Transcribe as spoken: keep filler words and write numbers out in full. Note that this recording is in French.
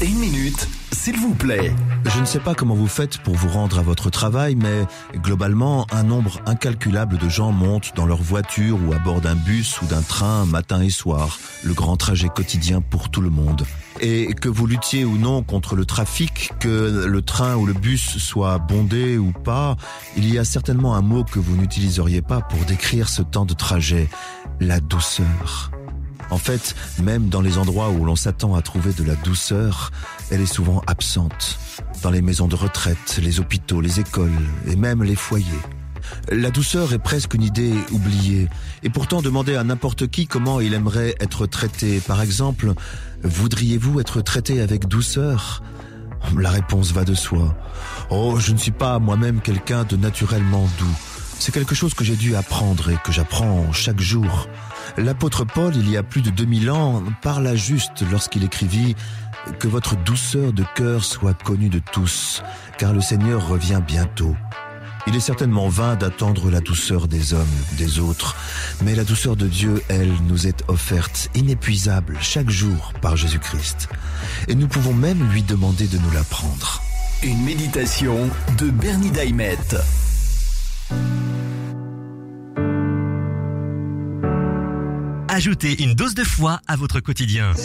Une minute, s'il vous plaît. Je ne sais pas comment vous faites pour vous rendre à votre travail, mais globalement, un nombre incalculable de gens montent dans leur voiture ou à bord d'un bus ou d'un train matin et soir, le grand trajet quotidien pour tout le monde. Et que vous luttiez ou non contre le trafic, que le train ou le bus soit bondé ou pas, il y a certainement un mot que vous n'utiliseriez pas pour décrire ce temps de trajet, la douceur. En fait, même dans les endroits où l'on s'attend à trouver de la douceur, elle est souvent absente. Dans les maisons de retraite, les hôpitaux, les écoles et même les foyers. La douceur est presque une idée oubliée. Et pourtant, demandez à n'importe qui comment il aimerait être traité. Par exemple, voudriez-vous être traité avec douceur ? La réponse va de soi. Oh, je ne suis pas moi-même quelqu'un de naturellement doux. C'est quelque chose que j'ai dû apprendre et que j'apprends chaque jour. L'apôtre Paul, il y a plus de deux mille ans, parla juste lorsqu'il écrivit « Que votre douceur de cœur soit connue de tous, car le Seigneur revient bientôt. » Il est certainement vain d'attendre la douceur des hommes, des autres, mais la douceur de Dieu, elle, nous est offerte inépuisable chaque jour par Jésus-Christ. Et nous pouvons même lui demander de nous l'apprendre. Une méditation de Bernie Daimet. Ajoutez une dose de foi à votre quotidien.